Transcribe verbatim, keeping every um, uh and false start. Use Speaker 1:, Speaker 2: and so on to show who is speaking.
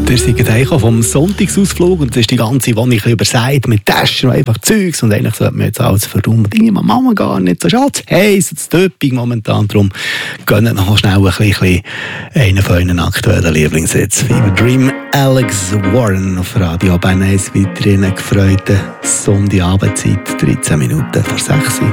Speaker 1: Wir sind eigentlich vom Sonntagsausflug und das ist die ganze Woche übersät mit Taschen und einfach Zeugs und eigentlich sollte man jetzt alles verräumen. Irgendwie Mama gar nicht so schade. Hey, es ist töppig momentan, darum gönnen noch schnell ein bisschen einen von euren aktuellen Lieblingssitz. Fever Dream, Alex Warren auf Radio Bern eins, weiterhin eine gefreute Sonntagabendzeit, dreizehn Minuten vor sechs.